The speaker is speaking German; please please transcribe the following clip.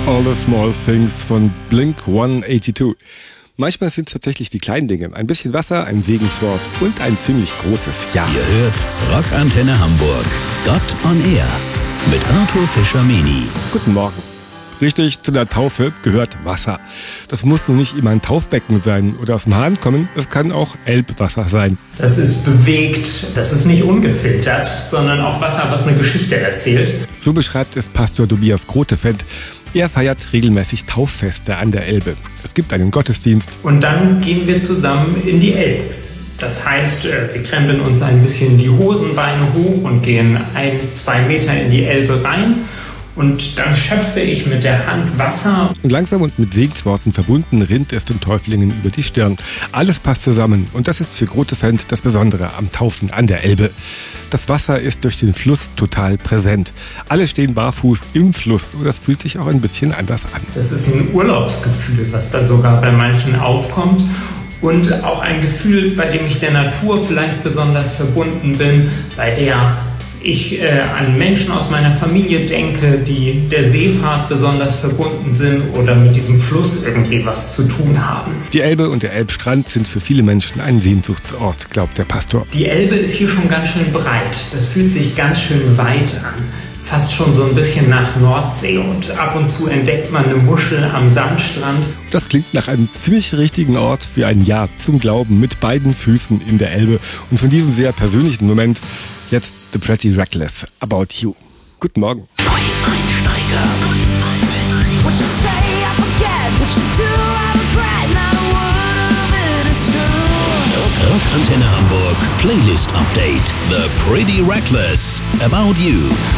All the Small Things von Blink-182. Manchmal sind es tatsächlich die kleinen Dinge. Ein bisschen Wasser, ein Segenswort und ein ziemlich großes Ja. Ihr hört Rockantenne Hamburg. Gott on Air mit Arthur Fischer-Meni. Guten Morgen. Richtig, zu der Taufe gehört Wasser. Das muss nun nicht immer ein Taufbecken sein oder aus dem Hahn kommen. Es kann auch Elbwasser sein. Das ist bewegt, das ist nicht ungefiltert, sondern auch Wasser, was eine Geschichte erzählt. So beschreibt es Pastor Tobias Grotefend. Er feiert regelmäßig Tauffeste an der Elbe. Es gibt einen Gottesdienst. Und dann gehen wir zusammen in die Elbe. Das heißt, wir krempeln uns ein bisschen die Hosenbeine hoch und gehen 1-2 Meter in die Elbe rein. Und dann schöpfe ich mit der Hand Wasser. Und langsam und mit Segensworten verbunden rinnt es den Täuflingen über die Stirn. Alles passt zusammen und das ist für Grotefend das Besondere am Taufen an der Elbe. Das Wasser ist durch den Fluss total präsent. Alle stehen barfuß im Fluss und das fühlt sich auch ein bisschen anders an. Das ist ein Urlaubsgefühl, was da sogar bei manchen aufkommt. Und auch ein Gefühl, bei dem ich der Natur vielleicht besonders verbunden bin, bei der ich an Menschen aus meiner Familie denke, die der Seefahrt besonders verbunden sind oder mit diesem Fluss irgendwie was zu tun haben. Die Elbe und der Elbstrand sind für viele Menschen ein Sehnsuchtsort, glaubt der Pastor. Die Elbe ist hier schon ganz schön breit. Das fühlt sich ganz schön weit an. Fast schon so ein bisschen nach Nordsee und ab und zu entdeckt man eine Muschel am Sandstrand. Das klingt nach einem ziemlich richtigen Ort für ein Ja zum Glauben mit beiden Füßen in der Elbe. Und von diesem sehr persönlichen Moment jetzt The Pretty Reckless, About You. Guten Morgen. Neueinsteiger. Rockantenne Hamburg Playlist Update. The Pretty Reckless, About You.